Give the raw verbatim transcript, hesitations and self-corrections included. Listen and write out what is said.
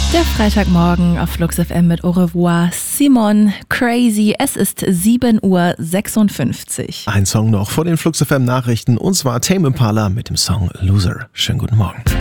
Der Freitagmorgen auf Flux F M mit Au revoir, Simon, Crazy. Es ist sieben Uhr sechsundfünfzig. Ein Song noch vor den Flux F M Nachrichten und zwar Tame Impala mit dem Song Loser. Schönen guten Morgen.